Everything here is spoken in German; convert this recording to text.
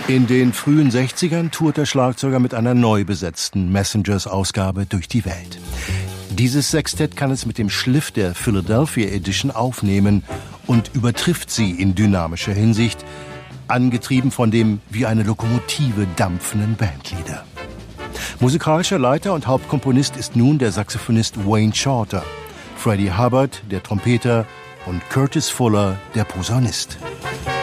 In den frühen 60ern tourt der Schlagzeuger mit einer neu besetzten Messengers-Ausgabe durch die Welt. Dieses Sextett kann es mit dem Schliff der Philadelphia Edition aufnehmen und übertrifft sie in dynamischer Hinsicht, angetrieben von dem wie eine Lokomotive dampfenden Bandleader. Musikalischer Leiter und Hauptkomponist ist nun der Saxophonist Wayne Shorter, Freddie Hubbard, der Trompeter, und Curtis Fuller, der Posaunist.